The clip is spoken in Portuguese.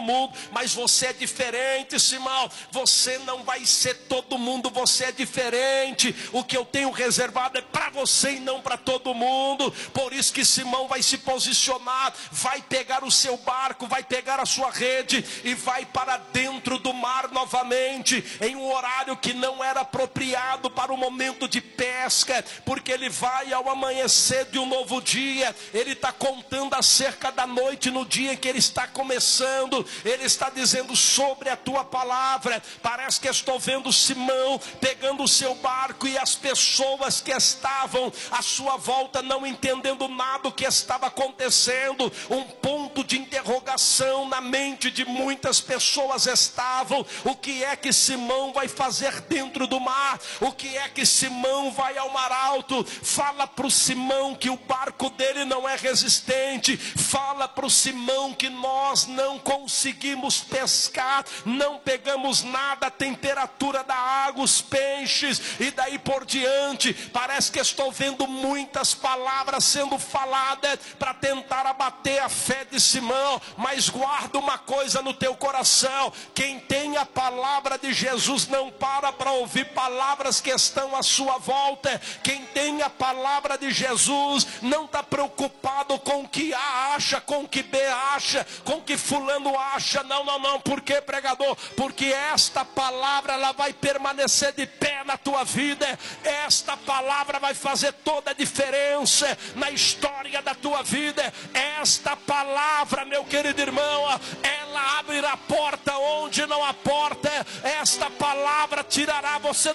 mundo, mas você é diferente, Simão. Você não vai ser todo mundo, você é diferente. O que eu tenho reservado é para você e não para todo mundo. Por isso que Simão vai se posicionar, vai pegar o seu barco, vai pegar a sua rede e vai para dentro do mar novamente, em um horário que não era apropriado para o momento de pesca, porque ele vai ao amanhecer de um novo dia. Ele está contando acerca da noite no dia em que ele está começando. Ele está dizendo sobre a tua palavra. Parece que estou vendo Simão pegando o seu barco e as pessoas que estavam à sua volta não entendendo nada do que estava acontecendo. Um ponto de interrogação na mente de muitas pessoas estavam: o que é que Simão vai fazer dentro do mar? O que é que Simão vai ao mar alto? Fala para o Simão que o barco dele não é resistente. Fala para o Simão que nós não conseguimos pescar, não pegamos nada, a temperatura da água, os peixes e daí por diante. Parece que estou vendo muitas palavras sendo faladas para tentar abater a fé de Simão, mas guarda uma coisa no teu coração: quem tem a palavra de Jesus não para ouvir palavras que estão à sua volta. Quem tem a palavra de Jesus não está preocupado com o que A acha, com o que B acha, com o que fulano acha. Não. Por que, pregador? Porque esta palavra ela vai permanecer de pé na tua vida. Esta palavra vai fazer toda a diferença na história da tua vida. Esta palavra, meu querido irmão, ela abrirá a porta onde não há porta. Esta palavra tirará você